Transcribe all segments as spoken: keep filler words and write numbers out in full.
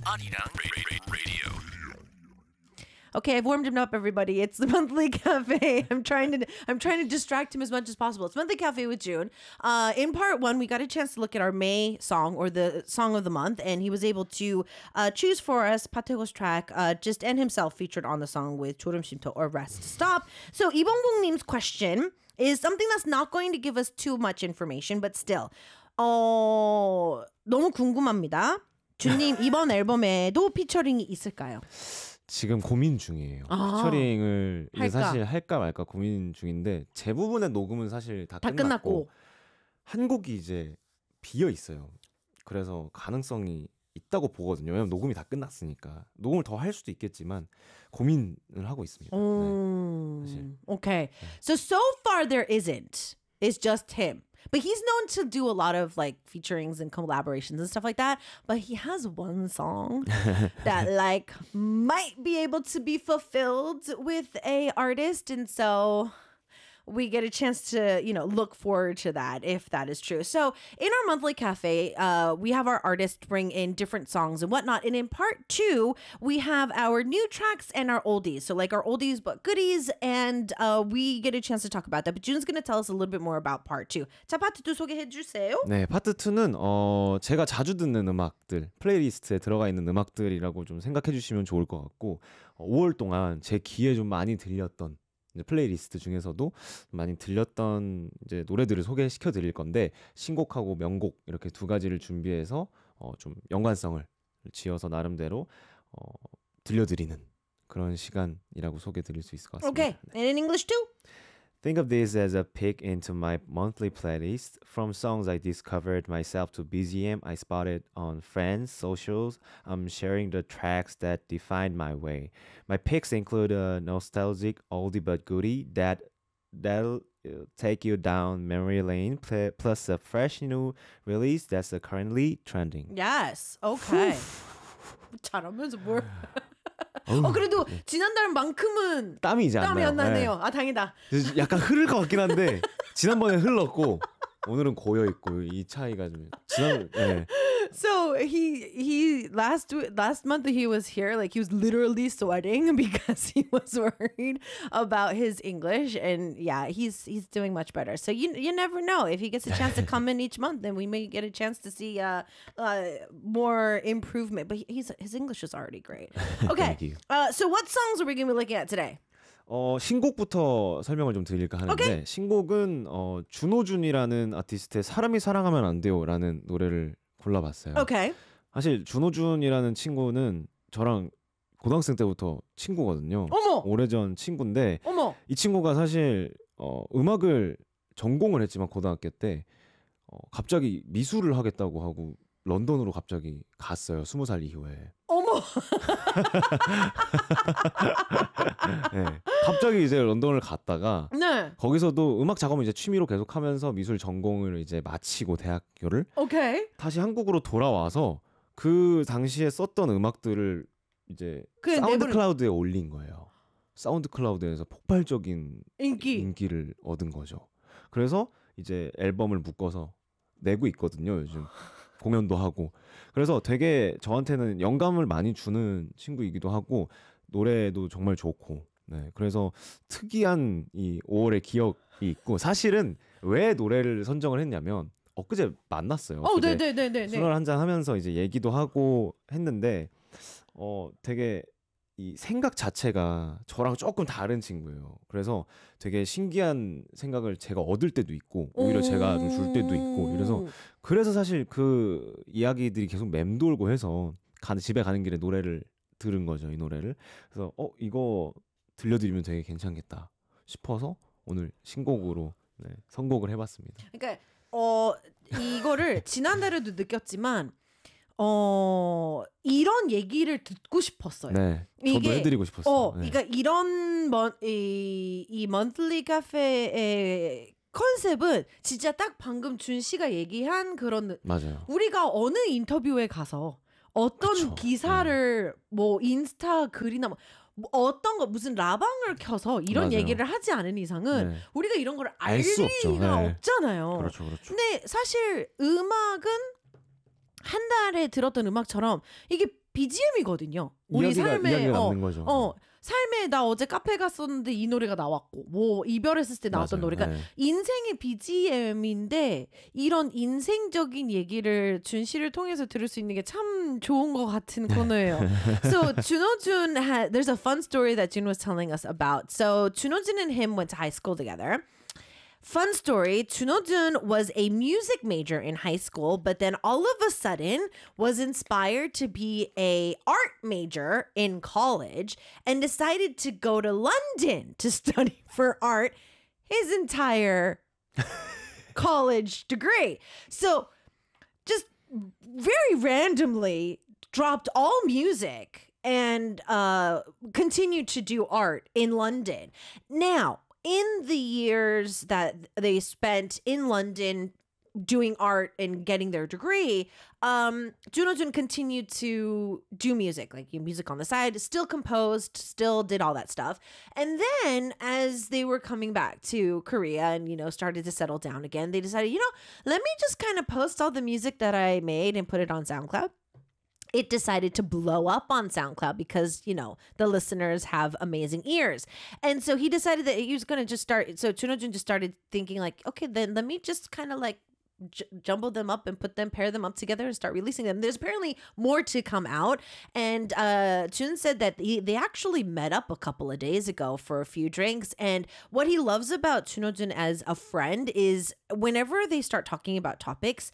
Arirang Radio. Okay, I've warmed him up, everybody. It's the Monthly Cafe. I'm trying to I'm trying to distract him as much as possible. It's Monthly Cafe with June. Uh, in part one, we got a chance to look at our May song, or the song of the month, and he was able to uh, choose for us Patego's track, uh, just and himself featured on the song with 졸음 쉼터 or Rest Stop. So 이봉봉님's question is something that's not going to give us too much information, but still. 어, 너무 궁금합니다. 준님, 이번 앨범에도 피처링이 있을까요? 지금 고민 중이에요. 아, 피처링을 이제 할까? 사실 할까 말까 고민 중인데 대부분의 녹음은 사실 다, 다 끝났고, 끝났고. 한 곡이 이제 비어 있어요. 그래서 가능성이 있다고 보거든요. 왜냐면 녹음이 다 끝났으니까. 녹음을 더 할 수도 있겠지만 고민을 하고 있습니다. 음, 네, 사실. Okay. So, so far there isn't. It's just him. But he's known to do a lot of like featurings and collaborations and stuff like that. But he has one song that like might be able to be fulfilled with a artist. And so we get a chance to, you know, look forward to that if that is true. So in our monthly cafe, uh, we have our artists bring in different songs and whatnot. And in part two, we have our new tracks and our oldies. So like our oldies but goodies, and uh, we get a chance to talk about that. But June's going to tell us a little bit more about part two. 자, 파트 투 소개해 주세요. 네, 파트 투는 어, 제가 자주 듣는 음악들, 플레이리스트에 들어가 있는 음악들이라고 좀 생각해 주시면 좋을 것 같고, 어, 오월 동안 제 귀에 좀 많이 들렸던 이제 플레이리스트 중에서도 많이 들렸던 이제 노래들을 소개시켜 드릴 건데, 신곡하고 명곡 이렇게 두 가지를 준비해서 어, 좀 연관성을 지어서 나름대로 어, 들려드리는 그런 시간이라고 소개해 드릴 수 있을 것 같습니다. Okay. And in English too? Think of this as a peek into my monthly playlist. From songs I discovered myself to B G M I spotted on friends, socials. I'm sharing the tracks that defined my way. My picks include a nostalgic oldie but goodie that that'll uh, take you down memory lane, pl- plus a fresh new release that's uh, currently trending. Yes. Okay. 잘하면서 뭘. 어, 그래도 지난달만큼은 땀이 이제 안 땀이 나요. 안 나네요. 아, 다행이다. 네. 약간 흐를 것 같긴 한데 지난번에 흘렀고 오늘은 고여 있고 이 차이가 좀 지난. 네. So he he last last month he was here, like he was literally sweating because he was worried about his English, and yeah, he's he's doing much better. So you you never know, if he gets a chance to come in each month, then we may get a chance to see uh, uh more improvement. But he, he's his English is already great. Okay, Thank you. uh, so what songs are we going to be looking at today? 어, 신곡부터 설명을 좀 드릴까 하는데, Okay. 신곡은 어, 준호준이라는 아티스트의 사람이 사랑하면 안 돼요라는 노래를 골라봤어요. Okay. 사실 준호준이라는 친구는 저랑 고등학생 때부터 친구거든요. 어머! 오래전 친구인데, 어머. 이 친구가 사실 어, 음악을 전공을 했지만 고등학교 때 어, 갑자기 미술을 하겠다고 하고 런던으로 갑자기 갔어요. 스무 살 이후에. 어머. 네. 갑자기 이제 런던을 갔다가 네. 거기서도 음악 작업을 이제 취미로 계속하면서 미술 전공을 이제 마치고 대학교를 Okay. 다시 한국으로 돌아와서 그 당시에 썼던 음악들을 이제 그 사운드 내부를- 클라우드에 올린 거예요. 사운드 클라우드에서 폭발적인 인기. 인기를 얻은 거죠. 그래서 이제 앨범을 묶어서 내고 있거든요, 요즘. 공연도 하고. 그래서 되게 저한테는 영감을 많이 주는 친구이기도 하고, 노래도 정말 좋고. 네. 그래서 특이한 이 오월의 기억이 있고, 사실은 왜 노래를 선정을 했냐면 엊그제 만났어요. 어, 엊그제 네네네네. 술을 한잔 하면서 이제 얘기도 하고 했는데, 어, 되게 이 생각 자체가 저랑 조금 다른 친구예요. 그래서 되게 신기한 생각을 제가 얻을 때도 있고, 오히려 제가 좀 줄 때도 있고, 이래서 그래서 사실 그 이야기들이 계속 맴돌고 해서 가, 집에 가는 길에 노래를 들은 거죠, 이 노래를. 그래서 어 이거 들려드리면 되게 괜찮겠다 싶어서 오늘 신곡으로 네, 선곡을 해봤습니다. 그러니까 어 이거를 지난달에도 느꼈지만 어 이런 얘기를 듣고 싶었어요. 네, 저도 이게- 해드리고 싶었어요. 어, 네. 그러니까 이런 먼, 이, 이 먼틀리 카페의 컨셉은 진짜 딱 방금 준 씨가 얘기한 그런 맞아요. 우리가 어느 인터뷰에 가서 어떤 그쵸. 기사를 뭐 인스타 글이나 뭐 뭐 어떤 거 무슨 라방을 켜서 이런 맞아요. 얘기를 하지 않은 이상은 네. 우리가 이런 걸 알 알 수 없죠. 리가 네. 없잖아요. 그렇죠, 그렇죠. 근데 사실 음악은 한 달에 들었던 음악처럼 이게 비지엠이거든요. 우리 이야기가 삶에 이야기가 어, 남는 거죠. 어 삶에 나 어제 카페 갔었는데 이 노래가 나왔고 뭐 이별했을 때 나왔던 맞아요. 노래가 네. 인생의 비지엠인데 이런 인생적인 얘기를 준 씨를 통해서 들을 수 있는 게 참 좋은 것 같은 코너예요. So 준호준 had there's a fun story that Jun was telling us about. So 준호준 and him went to high school together. Fun story, Chunojun was a music major in high school, but then all of a sudden was inspired to be a art major in college and decided to go to London to study for art his entire college degree. So just very randomly dropped all music and uh, continued to do art in London. Now, in the years that they spent in London doing art and getting their degree, um, Junojun continued to do music, like music on the side, still composed, still did all that stuff. And then as they were coming back to Korea and, you know, started to settle down again, they decided, you know, let me just kind of post all the music that I made and put it on SoundCloud. It decided to blow up on SoundCloud because, you know, the listeners have amazing ears. And so he decided that he was going to just start. So Chunojun just started thinking like, okay, then let me just kind of like j- jumble them up and put them, pair them up together and start releasing them. There's apparently more to come out. And uh, Chun said that he, they actually met up a couple of days ago for a few drinks. And what he loves about Chunojun as a friend is whenever they start talking about topics,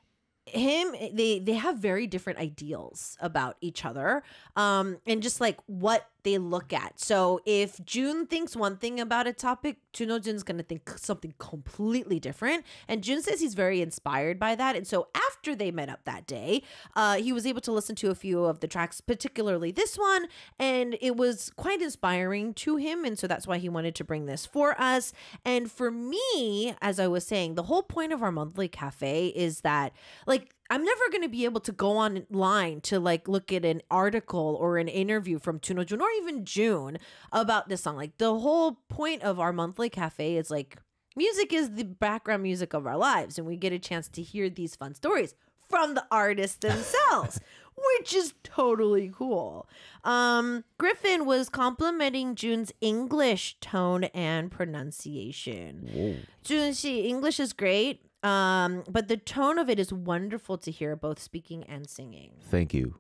him they they have very different ideals about each other um and just like what they look at. So if Jun thinks one thing about a topic, Junojun's gonna think something completely different, and Jun says he's very inspired by that. And so after they met up that day, uh he was able to listen to a few of the tracks, particularly this one, and it was quite inspiring to him, and so that's why he wanted to bring this for us. And for me, as I was saying, the whole point of our monthly cafe is that like I'm never going to be able to go online to like look at an article or an interview from Chunojun or even June about this song. Like the whole point of our monthly cafe is like music is the background music of our lives, and we get a chance to hear these fun stories from the artists themselves, which is totally cool. Um, Griffin was complimenting June's English tone and pronunciation. Whoa. June, she English is great. Um, but the tone of it is wonderful to hear, both speaking and singing. Thank you.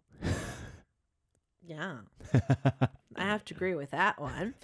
Yeah. I have to agree with that one.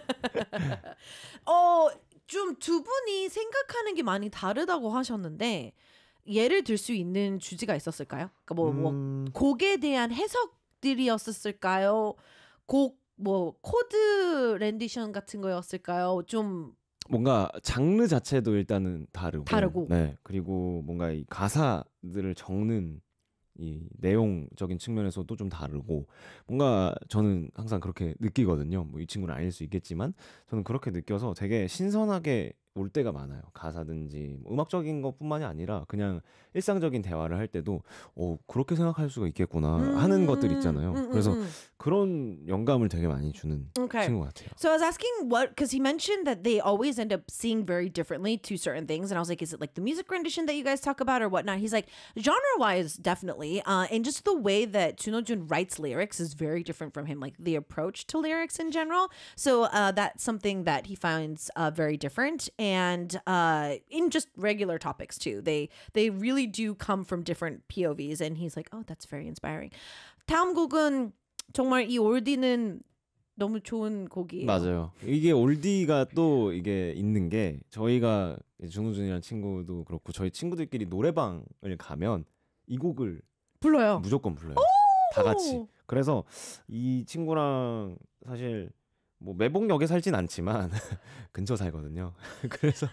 어, 좀 두 분이 생각하는 게 많이 다르다고 하셨는데 예를 들 수 있는 주제가 있었을까요? 그러니까 뭐, 뭐 음, 곡에 대한 해석들이었을까요? 곡 뭐 코드 렌디션 같은 거였을까요? 좀 뭔가 장르 자체도 일단은 다르고, 다르고. 네, 그리고 뭔가 이 가사들을 적는 이 내용적인 측면에서도 좀 다르고, 뭔가 저는 항상 그렇게 느끼거든요. 뭐 이 친구는 아닐 수 있겠지만 저는 그렇게 느껴서 되게 신선하게 올 때가 많아요. 가사든지 뭐 음악적인 것뿐만이 아니라 그냥 일상적인 대화를 할 때도 어 그렇게 생각할 수가 있겠구나 하는 음, 것들 있잖아요. 음, 음, 그래서 음. 그런 영감을 되게 많이 주는 Okay. 친구 같아요. So I was asking what, because he mentioned that they always end up seeing very differently to certain things. And I was like, is it like the music rendition that you guys talk about or whatnot? He's like, genre-wise, definitely. Uh, and just the way that Chunojun writes lyrics is very different from him, like the approach to lyrics in general. So uh, that's something that he finds uh, very different. And uh, in just regular topics too. They, they really do come from different P O Vs. And he's like, oh, that's very inspiring. 다음 곡은 정말 이 올디는 너무 좋은 곡이에요. 맞아요. 이게 올디가 또 이게 있는 게 저희가 준우준이라는 친구도 그렇고 저희 친구들끼리 노래방을 가면 이 곡을 불러요. 무조건 불러요. 다 같이. 그래서 이 친구랑 사실 뭐 매봉역에 살진 않지만 근처 살거든요. 그래서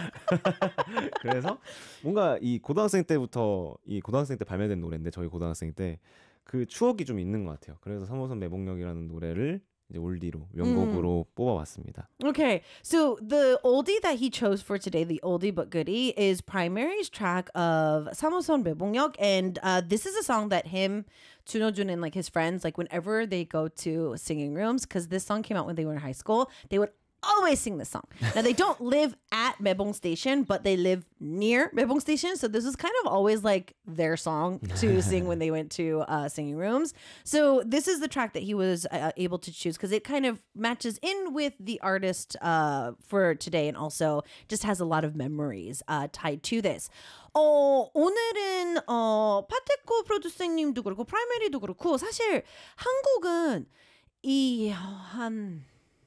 그래서 뭔가 이 고등학생 때부터 이 고등학생 때 발매된 노래인데 저희 고등학생 때 그 추억이 좀 있는 것 같아요. 그래서 삼 호선 매봉역이라는 노래를 이제 올디로 명곡으로 음. 뽑아왔습니다. Okay, so the oldie that he chose for today, the oldie but goodie, is Primary's track of 삼 호선 매봉역, and uh, this is a song that him, Chunojun, and like his friends, like whenever they go to singing rooms, because this song came out when they were in high school, they would always sing this song. Now they don't live at Mebong Station, but they live near Mebong Station. So this is kind of always like their song to sing when they went to uh, singing rooms. So this is the track that he was uh, able to choose because it kind of matches in with the artist uh, for today and also just has a lot of memories uh, tied to this. 어, 오늘은 어, 파테코 프로듀서님도 그렇고 프라이머리도 그렇고 사실 한국은 이 한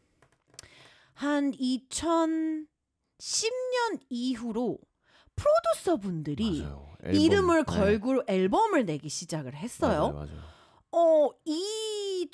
한 이천십 년 이후로 프로듀서 분들이 맞아요. 앨범, 이름을 네. 걸고 앨범을 내기 시작을 했어요. 맞아요, 맞아요. 어, 이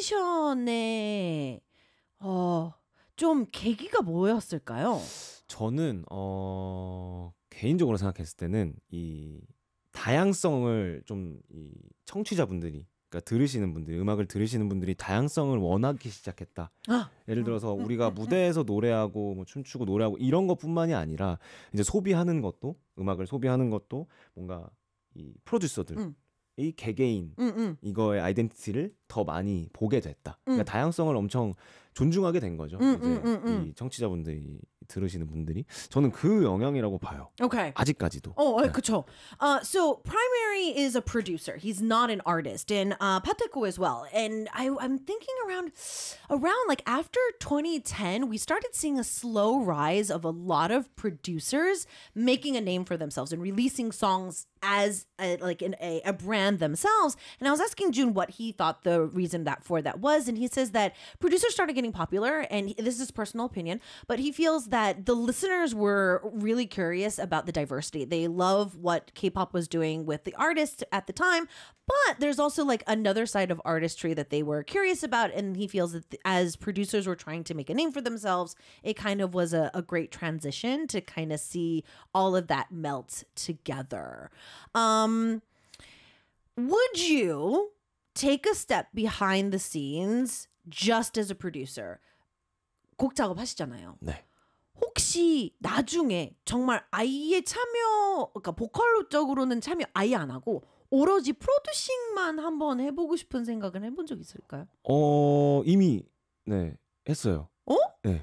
트랜지션에 어, 좀 계기가 뭐였을까요? 저는 어, 개인적으로 생각했을 때는 이 다양성을 좀 이 청취자분들이 그러니까 들으시는 분들이 음악을 들으시는 분들이 다양성을 원하기 시작했다. 아, 예를 들어서 우리가 무대에서 노래하고 뭐 춤추고 노래하고 이런 것뿐만이 아니라 이제 소비하는 것도 음악을 소비하는 것도 뭔가 이 프로듀서들이 음. 개개인 음, 음. 이거의 아이덴티티를 더 많이 보게 됐다. 음. 그러니까 다양성을 엄청 존중하게 된 거죠. 음, 이제 음, 음, 음. 이 청취자분들이 들으시는 분들이 저는 그 영향이라고 봐요. Okay. 아직까지도. Oh, 네. 그쵸. Uh, so Primary is a producer. He's not an artist, and uh, Pateko as well. And I, I'm thinking around, around like after twenty ten, we started seeing a slow rise of a lot of producers making a name for themselves and releasing songs as a, like an, a, a brand themselves. And I was asking June what he thought the reason that for that was, and he says that producers started getting popular, and he- this is his personal opinion, but he feels that the listeners were really curious about the diversity. They love what K-pop was doing with the artists at the time, but there's also like another side of artistry that they were curious about, and he feels that th- as producers were trying to make a name for themselves, it kind of was a, a great transition to kind of see all of that melt together. Um, would you take a step behind the scenes just as a producer? 곡 작업하시잖아요. 네. 혹시 나중에 정말 아예 참여, 그러니까 보컬적으로는 참여 아예 안 하고 오로지 프로듀싱만 한번 해보고 싶은 생각은 해본 적 있을까요? 어 이미 네 했어요. 어? 네.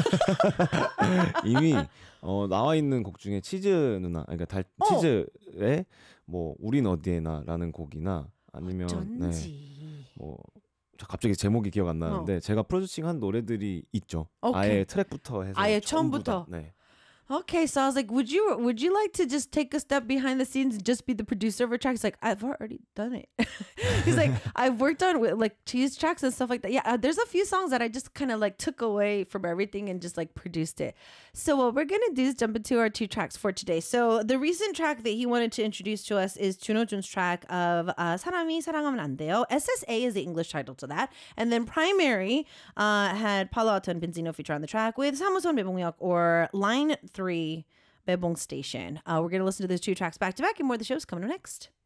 이미 어, 나와 있는 곡 중에 치즈 누나, 그러니까 달 어. 치즈의 뭐 우린 어디에나라는 곡이나 아니면 전지. 뭐 자, 갑자기 제목이 기억 안 나는데 제가 프로듀싱한 노래들이 있죠. 오케이. 아예 트랙부터 해서 아예 전부 다. 처음부터. 네. Okay, so I was like, would you would you like to just take a step behind the scenes and just be the producer of a track? He's like, I've already done it. He's like, I've worked on with like cheese tracks and stuff like that. Yeah, uh, there's a few songs that I just kind of like took away from everything and just like produced it. So what we're gonna do is jump into our two tracks for today. So the recent track that he wanted to introduce to us is Juno Jun's track of uh, 사람이 사랑하면 안 돼요. S S A is the English title to that, and then Primary uh, had Palo Alto and Benzino feature on the track with 사무선 배봉역 or Line Three. Bebong Station. Uh, we're going to listen to those two tracks back to back, and more of the show's coming up next.